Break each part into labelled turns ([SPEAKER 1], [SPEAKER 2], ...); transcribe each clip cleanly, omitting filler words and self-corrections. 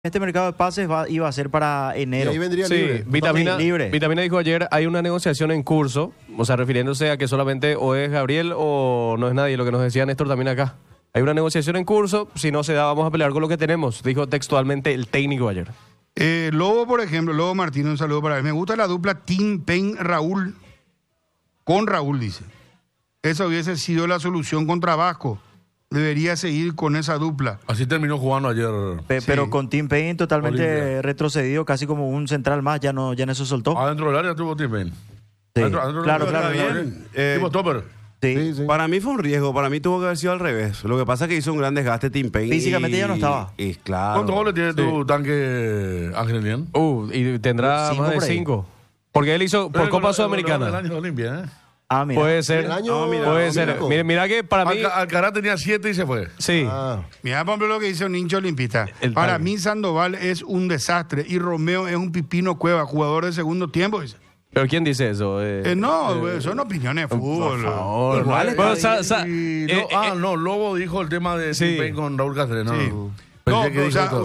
[SPEAKER 1] Este mercado de pases iba a ser para
[SPEAKER 2] Y
[SPEAKER 1] enero.
[SPEAKER 2] ahí vendría
[SPEAKER 3] Sí,
[SPEAKER 2] libre.
[SPEAKER 3] Vitamina,
[SPEAKER 1] libre.
[SPEAKER 3] Vitamina dijo ayer, hay una negociación en curso, o sea, refiriéndose a que solamente o es Gabriel o no es nadie, lo que nos decía Néstor también acá. Hay una negociación en curso, si no se da, vamos a pelear con lo que tenemos, dijo textualmente el técnico ayer.
[SPEAKER 4] Lobo, por ejemplo, Lobo Martínez, un saludo para él. Me gusta la dupla Tim Payne Raúl. Con Raúl, dice. Esa hubiese sido la solución contra Vasco. Debería seguir con esa dupla.
[SPEAKER 5] Así terminó jugando ayer.
[SPEAKER 1] Pero con Tim Payne totalmente
[SPEAKER 5] Olimpia.
[SPEAKER 1] retrocedido, casi como un central más, ya no se soltó.
[SPEAKER 5] Adentro del área tuvo Tim Payne.
[SPEAKER 1] Sí.
[SPEAKER 5] Adentro
[SPEAKER 1] Claro,
[SPEAKER 5] del
[SPEAKER 1] claro.
[SPEAKER 5] área,
[SPEAKER 1] claro.
[SPEAKER 6] bien.
[SPEAKER 5] Tipo stopper.
[SPEAKER 1] Sí.
[SPEAKER 2] Sí, sí.
[SPEAKER 6] Para mí fue un riesgo, para mí tuvo que haber sido al revés. Lo que pasa es que hizo un gran desgaste Tim Payne.
[SPEAKER 1] Físicamente ya no estaba.
[SPEAKER 6] Y claro.
[SPEAKER 5] ¿Cuántos goles tiene tu tanque Ángel Elian?
[SPEAKER 3] Y tendrá
[SPEAKER 1] Cinco
[SPEAKER 3] más de
[SPEAKER 1] por ahí.
[SPEAKER 3] 5. Porque él hizo por Copa
[SPEAKER 5] El
[SPEAKER 3] Sudamericana.
[SPEAKER 5] año de Olimpia, ¿eh?
[SPEAKER 1] Ah, mira.
[SPEAKER 3] Puede ser.
[SPEAKER 2] El año-
[SPEAKER 3] Puede ser.
[SPEAKER 2] Mirko.
[SPEAKER 3] Mira que para mí.
[SPEAKER 5] Alcaraz tenía 7 y se fue.
[SPEAKER 3] Sí.
[SPEAKER 2] Ah,
[SPEAKER 4] Mira, por ejemplo, lo que dice un hincha olimpista.
[SPEAKER 3] El
[SPEAKER 4] Para
[SPEAKER 3] tanque.
[SPEAKER 4] mí, Sandoval es un desastre y Romeo es un pipino Cueva, jugador de segundo tiempo. Dice.
[SPEAKER 3] ¿Pero quién dice eso?
[SPEAKER 4] Son opiniones de fútbol.
[SPEAKER 3] Por favor.
[SPEAKER 1] Igual
[SPEAKER 3] Bueno,
[SPEAKER 1] está
[SPEAKER 5] Y no, Lobo dijo el tema de
[SPEAKER 3] sí.
[SPEAKER 5] Tim Payne con Raúl Cáceres. No,
[SPEAKER 4] Sí.
[SPEAKER 5] no.
[SPEAKER 4] No,
[SPEAKER 5] Pensé que
[SPEAKER 4] o
[SPEAKER 5] dijo
[SPEAKER 4] sea,
[SPEAKER 5] esto.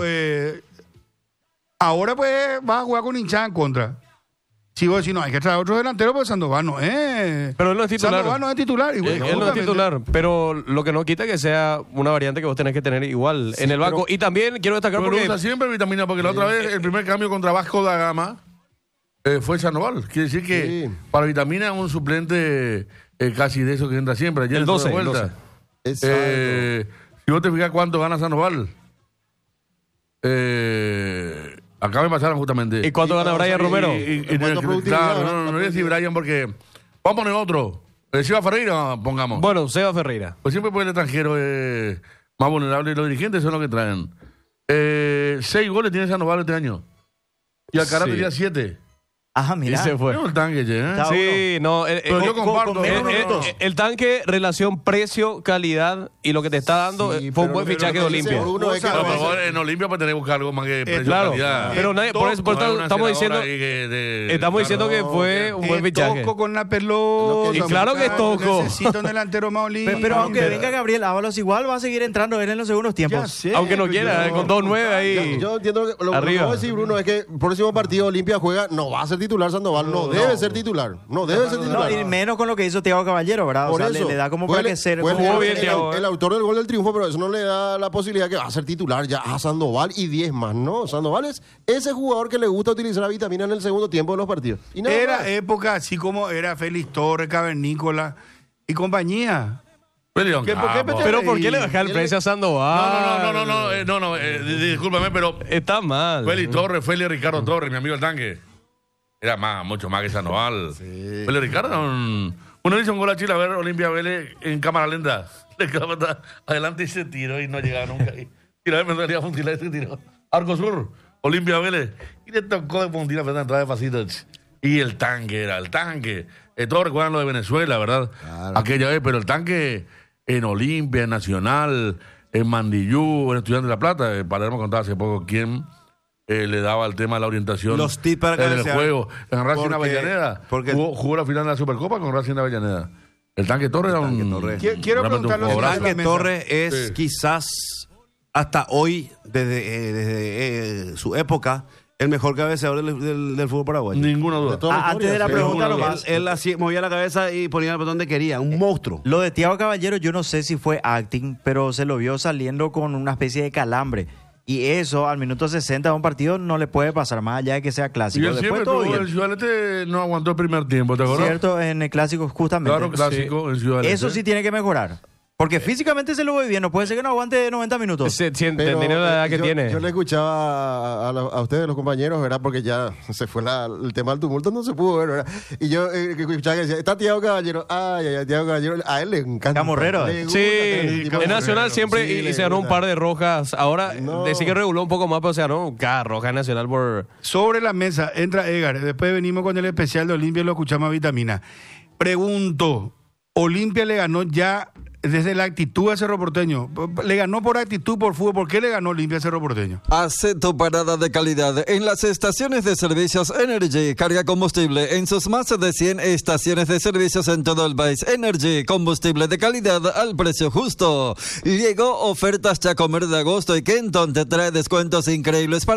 [SPEAKER 4] ahora pues vas a jugar con hinchada en contra. Si vos decís, no, hay que traer otro delantero, pues Sandoval no es.
[SPEAKER 3] Pero él no es titular.
[SPEAKER 4] Sandoval no es titular. Y,
[SPEAKER 3] Él
[SPEAKER 4] bueno,
[SPEAKER 3] no es
[SPEAKER 4] justamente-
[SPEAKER 3] titular, pero lo que no quita que sea una variante que vos tenés que tener igual en el banco. Y también quiero destacar
[SPEAKER 5] Me
[SPEAKER 3] porque
[SPEAKER 5] gusta siempre Vitamina, porque la otra vez el primer cambio contra Vasco da Gama fue Sandoval. Quiere decir que
[SPEAKER 2] Sí.
[SPEAKER 5] para Vitamina es un suplente casi de eso que entra siempre. Ayer
[SPEAKER 3] El
[SPEAKER 5] entró
[SPEAKER 3] 12,
[SPEAKER 5] de
[SPEAKER 3] el
[SPEAKER 5] vuelta.
[SPEAKER 3] 12.
[SPEAKER 2] exacto.
[SPEAKER 5] Si vos te fijas cuánto gana Sandoval, acá me pasaron justamente.
[SPEAKER 3] ¿Y cuánto gana Brian Romero?
[SPEAKER 2] En cuanto a productividad,
[SPEAKER 5] Claro,
[SPEAKER 2] ¿no?
[SPEAKER 5] no voy a decir Brian porque vamos a poner otro. Silva Ferreira, pongamos.
[SPEAKER 3] Bueno, Seba Ferreira.
[SPEAKER 5] Pues siempre puede el extranjero más vulnerable y los dirigentes son los que traen. 6 goles tiene Sandoval este año. Y Alcaraz
[SPEAKER 3] Sí.
[SPEAKER 5] tenía 7.
[SPEAKER 1] Ah,
[SPEAKER 3] Y
[SPEAKER 1] mira.
[SPEAKER 3] se fue.
[SPEAKER 5] Bueno, el tanque, ¿eh?
[SPEAKER 1] Está
[SPEAKER 3] Sí, no.
[SPEAKER 5] Pero yo comparto.
[SPEAKER 1] con menos
[SPEAKER 5] no, no, no.
[SPEAKER 1] minutos.
[SPEAKER 3] El tanque, relación precio-calidad y lo que te está dando
[SPEAKER 2] Sí,
[SPEAKER 3] fue un
[SPEAKER 2] pero
[SPEAKER 3] buen
[SPEAKER 2] lo que
[SPEAKER 3] fichaje de
[SPEAKER 2] dice
[SPEAKER 3] Olimpia.
[SPEAKER 2] Bruno es que
[SPEAKER 5] Pero,
[SPEAKER 2] a
[SPEAKER 5] por
[SPEAKER 2] veces-
[SPEAKER 5] favor, en Olimpia pues tenemos que buscar algo más que precio
[SPEAKER 3] Claro,
[SPEAKER 5] calidad.
[SPEAKER 3] pero nadie, por eso
[SPEAKER 5] No hay una
[SPEAKER 3] estamos diciendo,
[SPEAKER 5] senadora ahí
[SPEAKER 3] estamos diciendo que fue un buen fichaje.
[SPEAKER 4] Tosco con la pelota.
[SPEAKER 3] Y claro que es tosco.
[SPEAKER 4] Necesito un delantero más olímpico.
[SPEAKER 1] Pero aunque venga Gabriel Ábalos, igual va a seguir entrando él en los segundos tiempos.
[SPEAKER 4] Ya sé,
[SPEAKER 3] Aunque no
[SPEAKER 4] pero
[SPEAKER 3] quiera,
[SPEAKER 4] yo-
[SPEAKER 3] con 2-9 ahí.
[SPEAKER 2] Yo entiendo lo que
[SPEAKER 3] Arriba.
[SPEAKER 2] va a decir Bruno es que el próximo partido Olimpia juega, no va a ser titular Sandoval, no debe ser titular. No debe ser
[SPEAKER 1] No,
[SPEAKER 2] titular.
[SPEAKER 1] y menos con lo que hizo Thiago Caballero, ¿verdad?
[SPEAKER 2] Por
[SPEAKER 1] o sea,
[SPEAKER 2] eso,
[SPEAKER 1] le da como
[SPEAKER 2] fue
[SPEAKER 1] para
[SPEAKER 2] el-
[SPEAKER 1] que ser.
[SPEAKER 2] fue
[SPEAKER 1] como-
[SPEAKER 3] Jugó bien,
[SPEAKER 2] el,
[SPEAKER 3] Thiago,
[SPEAKER 2] el autor del gol del triunfo, pero eso no le da la posibilidad que va a ser titular ya a Sandoval y 10 más, ¿no? Sandoval es ese jugador que le gusta utilizar la vitamina en el segundo tiempo de los partidos. Y nada
[SPEAKER 4] Era
[SPEAKER 2] más.
[SPEAKER 4] época así como era Félix Torres, Cavernícola y compañía.
[SPEAKER 5] Pero,
[SPEAKER 4] ¿Qué- por qué
[SPEAKER 5] capo.
[SPEAKER 3] Pero ¿por qué le bajar el precio a Sandoval?
[SPEAKER 5] No, discúlpame, pero
[SPEAKER 3] Está mal.
[SPEAKER 5] Félix Torres, Félix Ricardo Torres, mi amigo el tanque. Era mucho más que Sandoval. Félix Ricardo, uno hizo un gol a Chile, a ver, Olimpia Vélez en cámara lenta. Le quedó adelante y se tiró y no llegaba nunca. Y la vez me salía a puntilar y se tiró. Arco Sur, Olimpia Vélez. Y le tocó de puntilar, pero entrada de pasito. Y el tanque era, el tanque. Todos recuerdan lo de Venezuela, ¿verdad?
[SPEAKER 2] Claro.
[SPEAKER 5] Aquella vez, pero el tanque en Olimpia, en Nacional, en Mandillú, en Estudiantes de La Plata. Palermo contaba hace poco quién le daba el tema de la orientación
[SPEAKER 6] Los tips para
[SPEAKER 5] en el
[SPEAKER 6] cabecear.
[SPEAKER 5] juego. En Racing
[SPEAKER 6] Porque-
[SPEAKER 5] Avellaneda.
[SPEAKER 6] porque-
[SPEAKER 5] Jugó la final de la Supercopa con Racing Avellaneda. El tanque Torres era un...
[SPEAKER 6] Torres.
[SPEAKER 4] Quiero
[SPEAKER 5] realmente un
[SPEAKER 4] preguntarle a
[SPEAKER 5] jugadorazo.
[SPEAKER 4] la
[SPEAKER 6] Tanque
[SPEAKER 4] mesa.
[SPEAKER 6] Torres es
[SPEAKER 5] Sí.
[SPEAKER 6] quizás hasta hoy, desde su época, el mejor cabeceador del fútbol paraguayo.
[SPEAKER 5] Ninguna duda.
[SPEAKER 2] De toda la
[SPEAKER 1] Antes de la
[SPEAKER 2] historia, sí.
[SPEAKER 1] pregunta
[SPEAKER 5] Ninguna duda.
[SPEAKER 1] nomás.
[SPEAKER 6] Él así movía la cabeza y ponía el botón donde quería. Un monstruo.
[SPEAKER 1] Lo de Thiago Caballero, yo no sé si fue acting, pero se lo vio saliendo con una especie de calambre. Y eso, al minuto 60 de un partido, no le puede pasar más allá de que sea
[SPEAKER 5] Y
[SPEAKER 1] clásico.
[SPEAKER 5] él
[SPEAKER 1] Después
[SPEAKER 5] siempre
[SPEAKER 1] todo
[SPEAKER 5] tuvo,
[SPEAKER 1] bien.
[SPEAKER 5] el Ciudad del Este no aguantó el primer tiempo, ¿te acuerdas?
[SPEAKER 1] Cierto, en el clásico justamente.
[SPEAKER 5] Claro, clásico en Ciudad del
[SPEAKER 1] Eso
[SPEAKER 5] Este.
[SPEAKER 1] sí tiene que mejorar. Porque físicamente se lo ve bien, no puede ser que no aguante 90 minutos.
[SPEAKER 2] Pero,
[SPEAKER 3] Teniendo la edad que
[SPEAKER 2] yo,
[SPEAKER 3] tiene.
[SPEAKER 2] Yo le escuchaba a ustedes, los compañeros, ¿verdad? Porque ya se fue el tema del tumulto, no se pudo ver, ¿verdad? Y yo escuchaba que decía, está Thiago Caballero. Ay, Thiago Caballero. A él le encanta.
[SPEAKER 1] Camorrero.
[SPEAKER 2] Le gusta
[SPEAKER 3] Sí,
[SPEAKER 2] tener ese tipo de-
[SPEAKER 3] en Nacional siempre
[SPEAKER 2] Sí,
[SPEAKER 3] y
[SPEAKER 2] le
[SPEAKER 3] se ganó un
[SPEAKER 2] gusta.
[SPEAKER 3] par de rojas. Ahora
[SPEAKER 2] No.
[SPEAKER 3] decía que reguló un poco más, pero se ganó cada roja en Nacional por...
[SPEAKER 4] Sobre la mesa entra Edgar. Después venimos con el especial de Olimpia y lo escuchamos a Vitamina. Pregunto, ¿Olimpia le ganó ya desde la actitud a Cerro Porteño. Le ganó por actitud, por fútbol. ¿Por qué le ganó Olimpia a Cerro Porteño?
[SPEAKER 7] Hace tu parada de calidad en las estaciones de servicios Energy. Carga combustible en sus más de 100 estaciones de servicios en todo el país. Energy, combustible de calidad al precio justo. Llegó ofertas Chacomer de agosto y Kenton te trae descuentos increíbles para